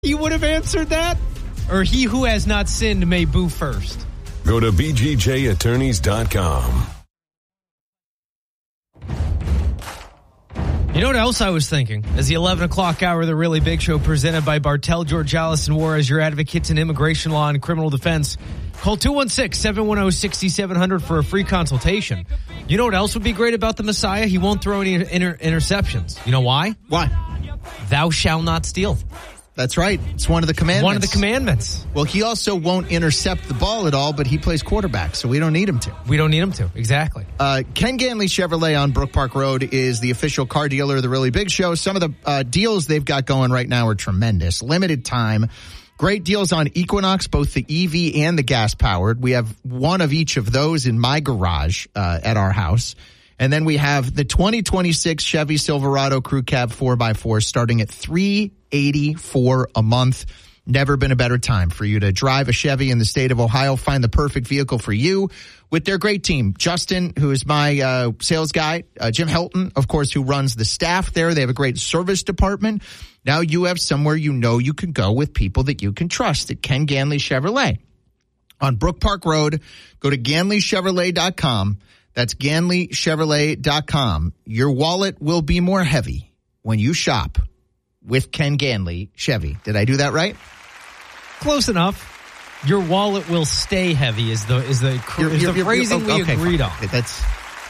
He would have answered that? Or he who has not sinned may boo first? Go to BGJattorneys.com. You know what else I was thinking? As the 11 o'clock hour of the Really Big Show presented by Bartel, Georgalis, and War as your advocates in immigration law and criminal defense. Call 216-710-6700 for a free consultation. You know what else would be great about the Messiah? He won't throw any interceptions. You know why? Why? Thou shalt not steal. That's right. It's one of the commandments. One of the commandments. Well, he also won't intercept the ball at all, but he plays quarterback, so we don't need him to. We don't need him to. Exactly. Ken Ganley Chevrolet on Brook Park Road is the official car dealer of the Really Big Show. Some of the deals they've got going right now are tremendous. Limited time. Great deals on Equinox, both the EV and the gas-powered. We have one of each of those in my garage at our house. And then we have the 2026 Chevy Silverado Crew Cab 4x4 starting at $384 a month. Never been a better time for you to drive a Chevy in the state of Ohio. Find the perfect vehicle for you with their great team. Justin, who is my sales guy, Jim Helton, of course, who runs the staff there. They have a great service department. Now you have somewhere you know you can go with people that you can trust at Ken Ganley Chevrolet. On Brook Park Road, go to GanleyChevrolet.com. That's GanleyChevrolet.com. Your wallet will be more heavy when you shop with Ken Ganley Chevy. Did I do that right? Close enough. Your wallet will stay heavy is the phrasing we agreed on. That's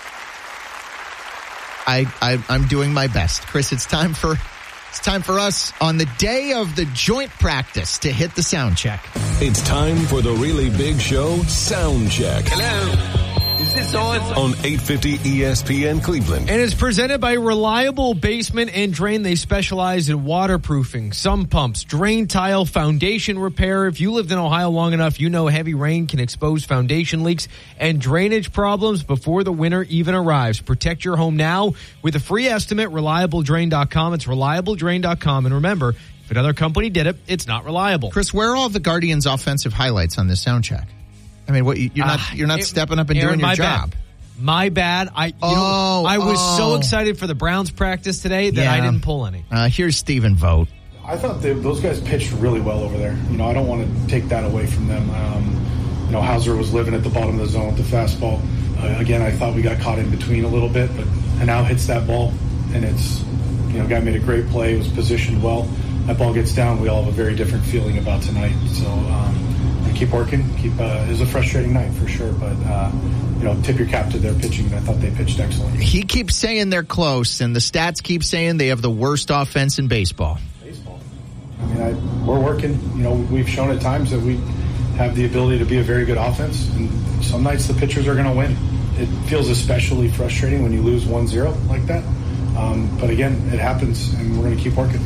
I'm doing my best. Chris, it's time for us on the day of the joint practice to hit the sound check. It's time for the Really Big Show sound check. Hello. Is this on 850 ESPN Cleveland. And it's presented by Reliable Basement and Drain. They specialize in waterproofing, sump pumps, drain tile, foundation repair. If you lived in Ohio long enough, you know heavy rain can expose foundation leaks and drainage problems before the winter even arrives. Protect your home now with a free estimate, ReliableDrain.com. It's ReliableDrain.com. And remember, if another company did it, it's not reliable. Chris, where are all the Guardians' offensive highlights on this sound check? I mean, what you're not stepping up and doing your job. My bad. I was so excited for the Browns practice today that I didn't pull any. Here's Stephen Vogt. I thought those guys pitched really well over there. You know, I don't want to take that away from them. Hauser was living at the bottom of the zone with the fastball. Again, I thought we got caught in between a little bit, but now hits that ball, and it's, guy made a great play, was positioned well. That ball gets down, we all have a very different feeling about tonight. So, keep working. It was a frustrating night for sure, but tip your cap to their pitching. I thought they pitched excellent. He keeps saying they're close, and the stats keep saying they have the worst offense in baseball. I mean, we're working. We've shown at times that we have the ability to be a very good offense, and some nights the pitchers are going to win. It feels especially frustrating when you lose 1-0 like that. But again, it happens, and we're going to keep working.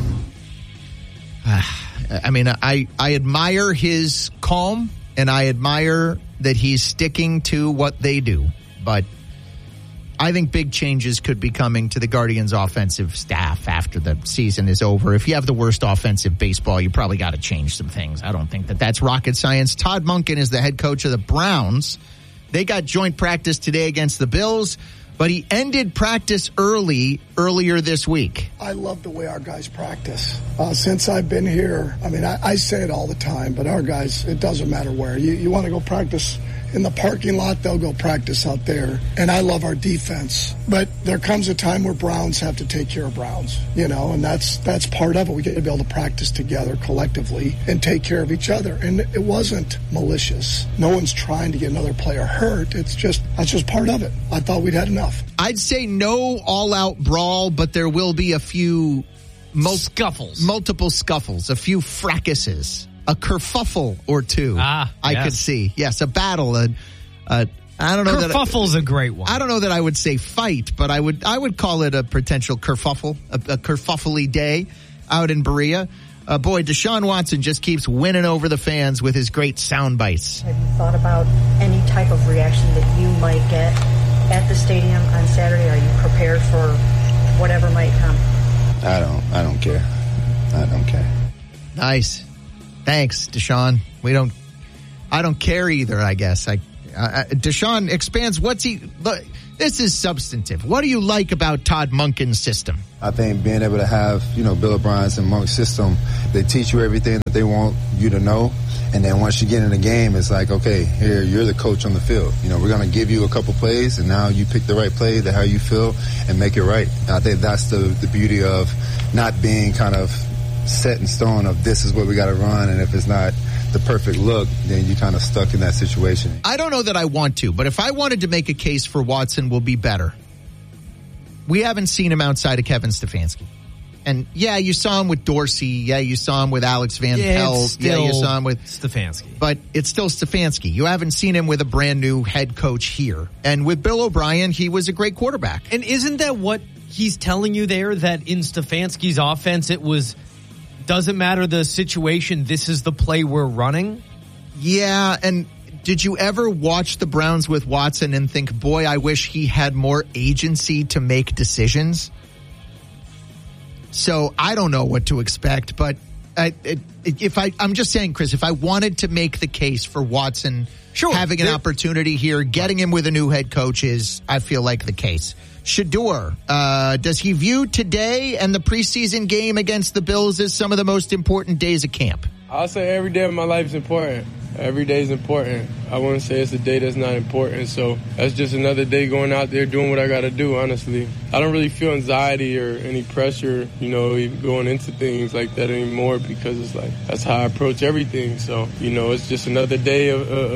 I mean, I admire his calm, and I admire that he's sticking to what they do. But I think big changes could be coming to the Guardians' offensive staff after the season is over. If you have the worst offensive baseball, you probably got to change some things. I don't think that's rocket science. Todd Monken is the head coach of the Browns. They got joint practice today against the Bills, but he ended practice earlier this week. I love the way our guys practice. Since I've been here, I mean, I say it all the time, but our guys, it doesn't matter where. You want to go practice in the parking lot, they'll go practice out there. And I love our defense. But there comes a time where Browns have to take care of Browns, and that's part of it. We get to be able to practice together collectively and take care of each other. And it wasn't malicious. No one's trying to get another player hurt. That's just part of it. I thought we'd had enough. I'd say no all-out brawl, but there will be a few multiple scuffles, a few fracases. A kerfuffle or two, I could see. Yes, a battle. I don't know. Kerfuffle's a great one. I don't know that I would say fight, but I would call it a potential kerfuffle, a kerfuffly day out in Berea. Boy, Deshaun Watson just keeps winning over the fans with his great sound bites. Have you thought about any type of reaction that you might get at the stadium on Saturday? Are you prepared for whatever might come? I don't care. I don't care. Nice. Thanks, Deshaun. I don't care either, I guess. Deshaun expands this is substantive. What do you like about Todd Monken's system? I think being able to have, Bill O'Brien's and Monk's system They teach you everything that they want you to know. And then once you get in the game, it's like, okay, here, you're the coach on the field. You know, we're going to give you a couple plays, and now you pick the right play, how you feel, and make it right. And I think that's the beauty of not being kind of set in stone of this is what we got to run, and if it's not the perfect look, then you're kind of stuck in that situation. I don't know that I want to, but if I wanted to make a case for Watson will be better, we haven't seen him outside of Kevin Stefanski. And, yeah, you saw him with Dorsey. Yeah, you saw him with Alex Van Pelt. Yeah, you saw him with Stefanski. But it's still Stefanski. You haven't seen him with a brand new head coach here. And with Bill O'Brien, he was a great quarterback. And isn't that what he's telling you there, that in Stefanski's offense it was doesn't matter the situation, this is the play we're running? Yeah, and did you ever watch the Browns with Watson and think, boy, I wish he had more agency to make decisions? So I don't know what to expect, but I'm just saying, Chris, if I wanted to make the case for Watson having an opportunity here, getting him with a new head coach is, I feel like, the case. Shador, does he view today and the preseason game against the Bills as some of the most important days of camp? I'll say every day of my life is important. Every day is important. I wouldn't say it's a day that's not important. So that's just another day going out there doing what I got to do, honestly. I don't really feel anxiety or any pressure, even going into things like that anymore, because it's like that's how I approach everything. So, it's just another day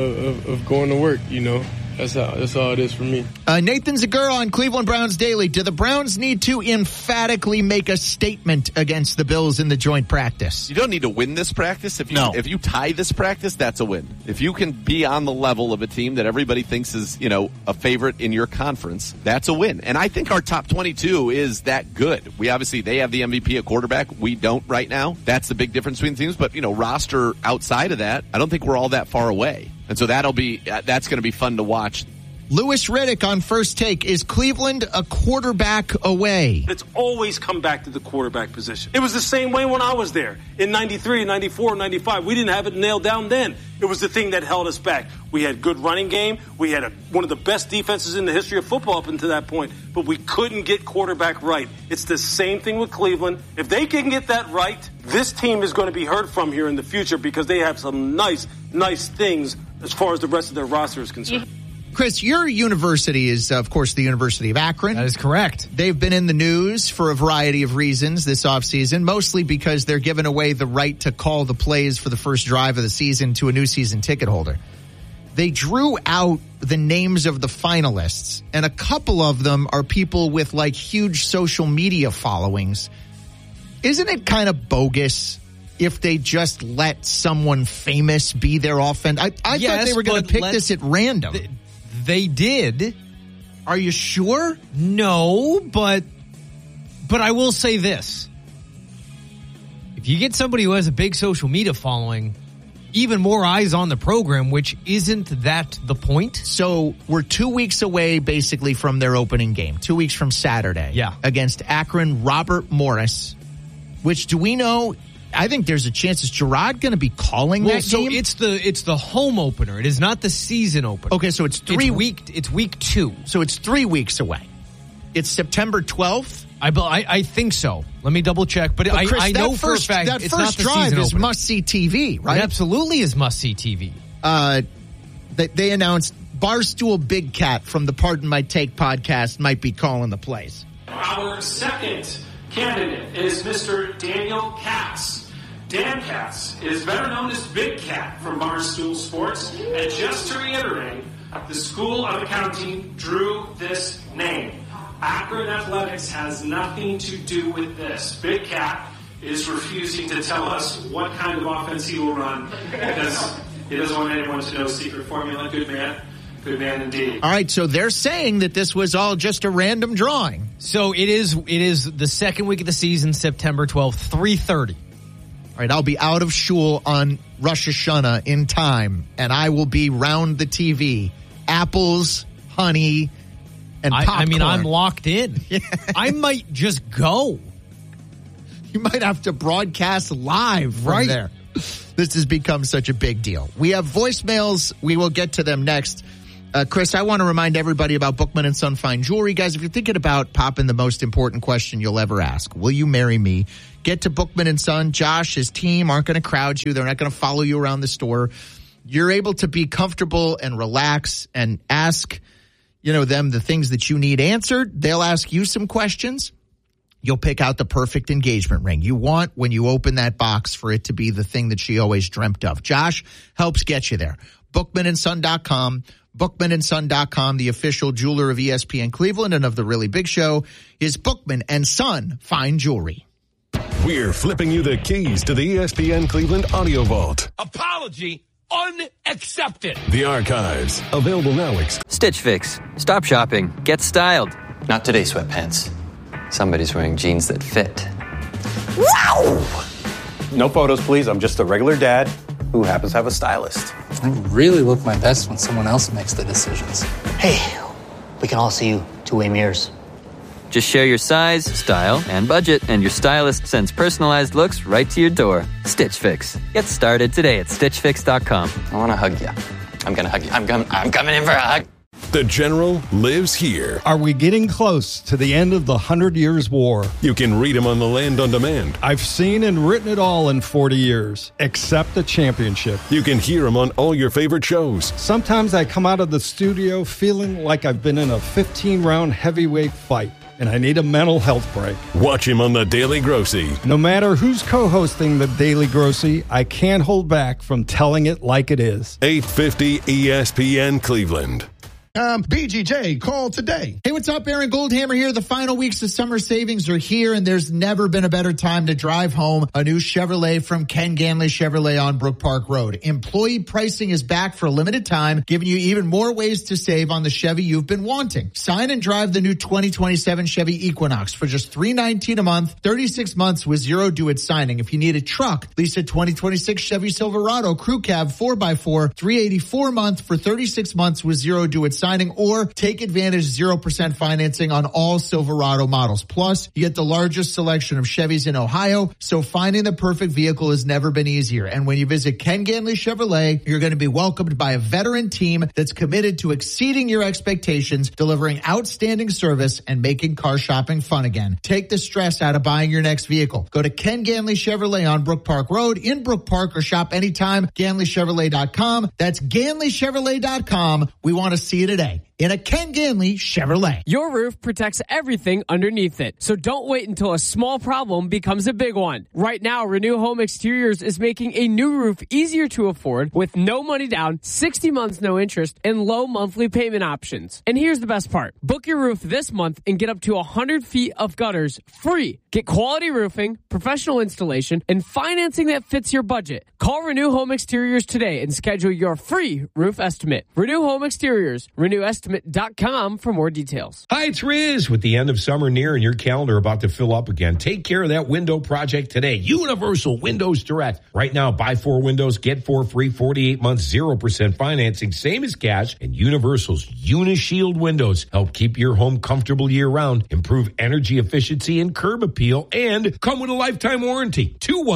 of going to work, That's all it is for me. Nathan Zagura on Cleveland Browns Daily. Do the Browns need to emphatically make a statement against the Bills in the joint practice? You don't need to win this practice. If you tie this practice, that's a win. If you can be on the level of a team that everybody thinks is, a favorite in your conference, that's a win. And I think our top 22 is that good. They have the MVP at quarterback. We don't right now. That's the big difference between teams. But, roster outside of that, I don't think we're all that far away. And so that's going to be fun to watch. Lewis Riddick on First Take. Is Cleveland a quarterback away? It's always come back to the quarterback position. It was the same way when I was there in 93, 94, 95. We didn't have it nailed down then. It was the thing that held us back. We had good running game. We had one of the best defenses in the history of football up until that point, but we couldn't get quarterback right. It's the same thing with Cleveland. If they can get that right, this team is going to be heard from here in the future, because they have some nice things as far as the rest of their roster is concerned. Chris, your university is, of course, the University of Akron. That is correct. They've been in the news for a variety of reasons this offseason, mostly because they're giving away the right to call the plays for the first drive of the season to a new season ticket holder. They drew out the names of the finalists, and a couple of them are people with, huge social media followings. Isn't it kind of bogus if they just let someone famous be their offense? I thought they were going to pick this at random. They did. Are you sure? No, but I will say this. If you get somebody who has a big social media following, even more eyes on the program, which isn't that the point? So we're 2 weeks away basically from their opening game, 2 weeks from Saturday. Yeah. Against Akron Robert Morris, which do we know? I think there's a chance. Is Gerard going to be calling that game? It's the home opener. It is not the season opener. Okay, so it's week 2. So it's 3 weeks away. It's September 12th. I think so. Let me double check. But Chris, I know for a fact that it's first not the drive season is opener. must-see TV, right? It absolutely is must-see TV. They announced Barstool Big Cat from the Pardon My Take podcast might be calling the plays. Our second candidate is Mr. Daniel Katz. Dan Katz is better known as Big Cat from Barstool Sports. And just to reiterate, the School of Accounting drew this name. Akron Athletics has nothing to do with this. Big Cat is refusing to tell us what kind of offense he will run because he doesn't want anyone to know secret formula. Good man. Good man indeed. All right, so they're saying that this was all just a random drawing. So it is the second week of the season, September 12th, 3:30. All right, I'll be out of shul on Rosh Hashanah in time, and I will be round the TV. Apples, honey, and popcorn. I'm locked in. Yeah. I might just go. You might have to broadcast live from there. This has become such a big deal. We have voicemails. We will get to them next. Chris, I want to remind everybody about Bookman & Son Fine Jewelry. Guys, if you're thinking about popping the most important question you'll ever ask, will you marry me? Get to Bookman & Son. Josh, his team aren't going to crowd you. They're not going to follow you around the store. You're able to be comfortable and relax and ask, them the things that you need answered. They'll ask you some questions. You'll pick out the perfect engagement ring. You want, when you open that box, for it to be the thing that she always dreamt of. Josh helps get you there. BookmanandSon.com. BookmanandSon.com, the official jeweler of ESPN Cleveland and of The Really Big Show, is Bookman & Son Fine Jewelry. We're flipping you the keys to the ESPN Cleveland Audio Vault. Apology unaccepted. The archives, available now. Stitch Fix. Stop shopping. Get styled. Not today, sweatpants. Somebody's wearing jeans that fit. Wow! No photos, please. I'm just a regular dad who happens to have a stylist. I really look my best when someone else makes the decisions. Hey, we can all see you two-way mirrors. Just share your size, style, and budget, and your stylist sends personalized looks right to your door. Stitch Fix. Get started today at StitchFix.com. I want to hug you. I'm going to hug you. I'm coming in for a hug. The General lives here. Are we getting close to the end of the 100 Years' War? You can read him on the Land on Demand. I've seen and written it all in 40 years, except the championship. You can hear him on all your favorite shows. Sometimes I come out of the studio feeling like I've been in a 15-round heavyweight fight, and I need a mental health break. Watch him on The Daily Grossy. No matter who's co-hosting The Daily Grossy, I can't hold back from telling it like it is. 850 ESPN Cleveland. BGJ, call today. Hey, what's up? Aaron Goldhammer here. The final weeks of summer savings are here, and there's never been a better time to drive home a new Chevrolet from Ken Ganley Chevrolet on Brook Park Road. Employee pricing is back for a limited time, giving you even more ways to save on the Chevy you've been wanting. Sign and drive the new 2027 Chevy Equinox for just $319 a month, 36 months with zero due at signing. If you need a truck, lease a 2026 Chevy Silverado Crew Cab 4x4, $384 a month for 36 months with zero due at signing, or take advantage of 0% financing on all Silverado models. Plus, you get the largest selection of Chevys in Ohio, so finding the perfect vehicle has never been easier. And when you visit Ken Ganley Chevrolet, you're going to be welcomed by a veteran team that's committed to exceeding your expectations, delivering outstanding service, and making car shopping fun again. Take the stress out of buying your next vehicle. Go to Ken Ganley Chevrolet on Brook Park Road in Brook Park, or shop anytime, GanleyChevrolet.com. That's GanleyChevrolet.com. We want to see you today in a Ken Ganley Chevrolet. Your roof protects everything underneath it, so don't wait until a small problem becomes a big one. Right now, Renew Home Exteriors is making a new roof easier to afford with no money down, 60 months no interest, and low monthly payment options. And here's the best part. Book your roof this month and get up to 100 feet of gutters free. Get quality roofing, professional installation, and financing that fits your budget. Call Renew Home Exteriors today and schedule your free roof estimate. Renew Home Exteriors, RenewEstimate.com for more details. Hi, it's Riz. With the end of summer near and your calendar about to fill up again, take care of that window project today. Universal Windows Direct. Right now, buy 4 windows, get 4 free, 48 months, 0% financing, same as cash. And Universal's Unishield windows help keep your home comfortable year-round, improve energy efficiency and curb appeal, and come with a lifetime warranty.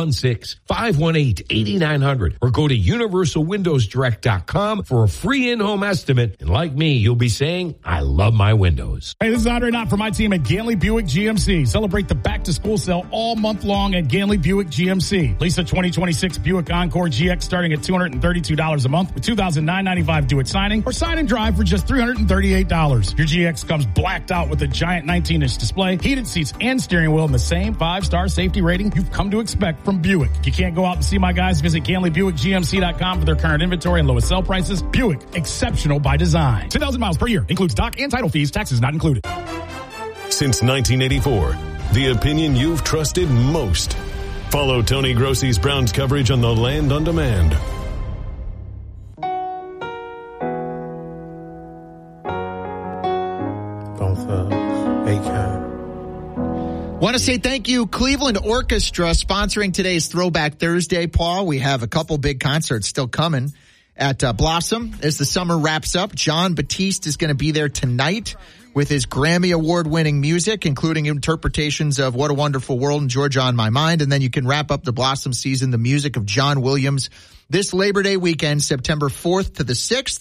216-518-8900 or go to universalwindowsdirect.com for a free in-home estimate. And like me, you'll be saying, I love my windows. Hey, this is Andre Knott from my team at Ganley Buick GMC. Celebrate the back-to-school sale all month long at Ganley Buick GMC. Lease a 2026 Buick Encore GX starting at $232 a month with $2,995 due at signing, or sign and drive for just $338. Your GX comes blacked out with a giant 19-inch display, heated seats, and steering wheel, and the same 5-star safety rating you've come to expect from Buick. If you can't go out and see my guys, visit GanleyBuickGMC.com for their current inventory and lowest sell prices. Buick, exceptional by design. 10,000 miles per year. Includes dock and title fees. Taxes not included. Since 1984, the opinion you've trusted most. Follow Tony Grossi's Browns coverage on the Land on Demand. Want to say thank you, Cleveland Orchestra, sponsoring today's Throwback Thursday, Paul. We have a couple big concerts still coming at Blossom as the summer wraps up. John Batiste is going to be there tonight with his Grammy Award-winning music, including interpretations of What a Wonderful World and Georgia on My Mind. And then you can wrap up the Blossom season, the music of John Williams, this Labor Day weekend, September 4th to the 6th.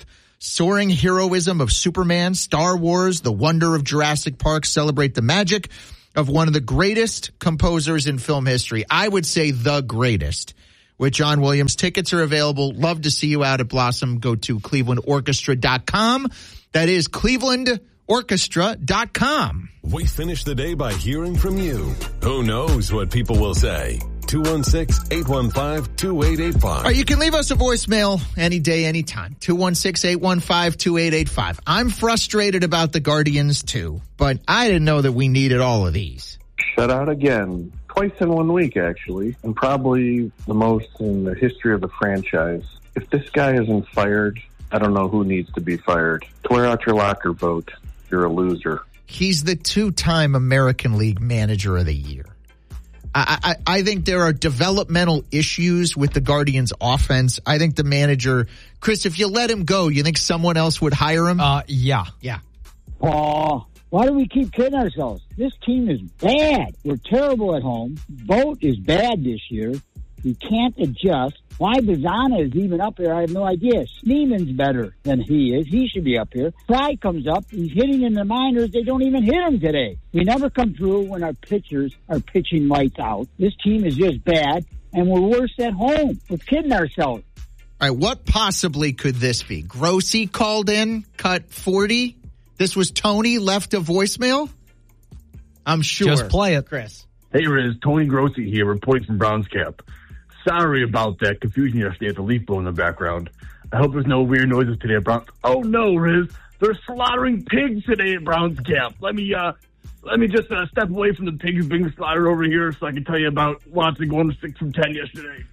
soaring heroism of Superman, Star Wars, the wonder of Jurassic Park celebrate the magic of one of the greatest composers in film history. I would say the greatest. With John Williams. Tickets are available. Love to see you out at Blossom. Go to clevelandorchestra.com. That is clevelandorchestra.com. We finish the day by hearing from you. Who knows what people will say? 216-815-2885. All right, you can leave us a voicemail any day, anytime. 216-815-2885. I'm frustrated about the Guardians, too, but I didn't know that we needed all of these. Shut out again. Twice in 1 week, actually, and probably the most in the history of the franchise. If this guy isn't fired, I don't know who needs to be fired. Wear out your locker vote. You're a loser. He's the 2-time American League Manager of the Year. I think there are developmental issues with the Guardians offense. I think the manager, Chris, if you let him go, you think someone else would hire him? Yeah. Paul, why do we keep kidding ourselves? This team is bad. We're terrible at home. Boat is bad this year. We can't adjust. Why Bazana is even up here, I have no idea. Schneeman's better than he is. He should be up here. Fry comes up. He's hitting in the minors. They don't even hit him today. We never come through when our pitchers are pitching lights out. This team is just bad, and we're worse at home. We're kidding ourselves. All right, what possibly could this be? Grossi called in, cut 40. This was Tony, left a voicemail? I'm sure. Just play it. Chris. Hey, Riz. Tony Grossi here, reporting from Browns Camp. Sorry about that confusion yesterday at the leaf blow in the background. I hope there's no weird noises today at Browns. Oh, no, Riz. They're slaughtering pigs today at Browns Camp. Let me just step away from the pigs being slaughtered over here so I can tell you about Watson going 6 from 10 yesterday.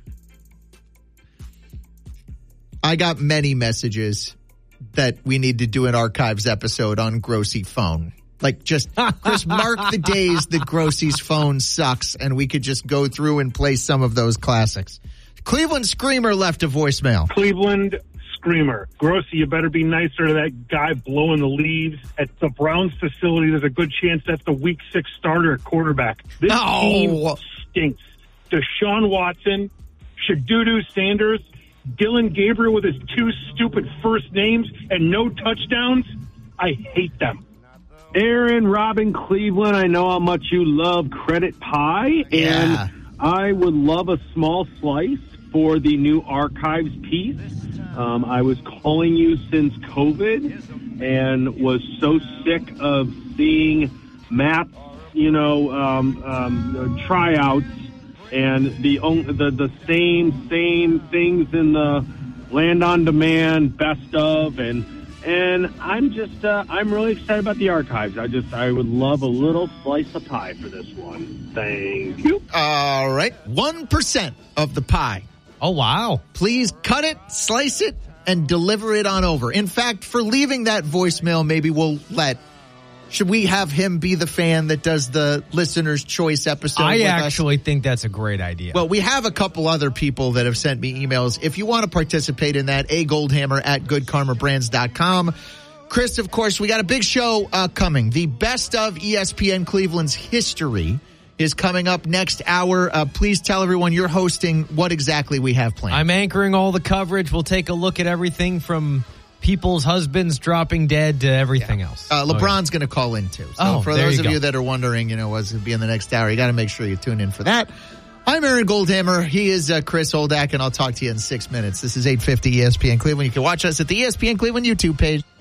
I got many messages that we need to do an archives episode on Grossi phone. Like, just, Chris, mark the days that Grossi's phone sucks, and we could just go through and play some of those classics. Cleveland Screamer left a voicemail. Cleveland Screamer. Grossi, you better be nicer to that guy blowing the leaves. At the Browns facility, there's a good chance that's the Week 6 starter at quarterback. This team stinks. Deshaun Watson, Shadudu Sanders, Dylan Gabriel with his 2 stupid first names and no touchdowns. I hate them. Aaron, Robin, Cleveland, I know how much you love credit pie, and I would love a small slice for the new archives piece. I was calling you since COVID and was so sick of seeing Matt's, tryouts and the same things in the Land on Demand best of, and I'm just, I'm really excited about the archives. I would love a little slice of pie for this one. Thank you. All right. 1% of the pie. Oh, wow. Please cut it, slice it, and deliver it on over. In fact, for leaving that voicemail, maybe should we have him be the fan that does the listener's choice episode? I actually think that's a great idea. Well, we have a couple other people that have sent me emails. If you want to participate in that, Goldhammer at goodkarmabrands.com. Chris, of course, we got a big show coming. The best of ESPN Cleveland's history is coming up next hour. Please tell everyone you're hosting what exactly we have planned. I'm anchoring all the coverage. We'll take a look at everything from people's husbands dropping dead to everything else. LeBron's going to call in too. So for those of you that are wondering, what's going to be in the next hour, you got to make sure you tune in for that. I'm Aaron Goldhammer. He is Chris Oldak, and I'll talk to you in 6 minutes. This is 850 ESPN Cleveland. You can watch us at the ESPN Cleveland YouTube page.